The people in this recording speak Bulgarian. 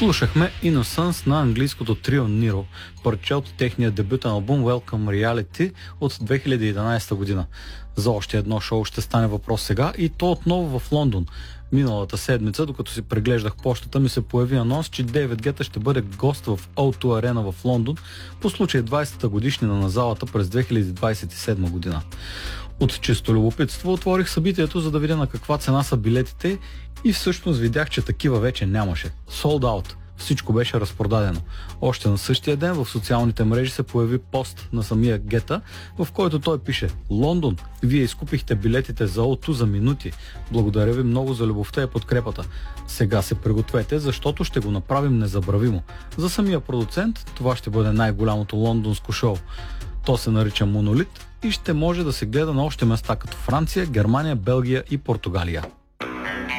Слушахме Innocence на английското трио Niro, парче от техния дебютен албум Welcome Reality от 2011 година. За още едно шоу ще стане въпрос сега и то отново в Лондон. Миналата седмица, докато си преглеждах почтата, ми се появи анонс, че Дейвид Гета ще бъде гост в O2 Арена в Лондон по случай 20-та годишнина на залата през 2027 година. От чисто любопитство отворих събитието, за да видя на каква цена са билетите и всъщност видях, че такива вече нямаше. Sold out. Всичко беше разпродадено. Още на същия ден в социалните мрежи се появи пост на самия Гета, в който той пише: Лондон, вие изкупихте билетите за O2 за минути. Благодаря ви много за любовта и подкрепата. Сега се пригответе, защото ще го направим незабравимо. За самия продуцент това ще бъде най-голямото лондонско шоу. То се нарича Монолит и ще може да се гледа на още места като Франция, Германия, Белгия и Португалия.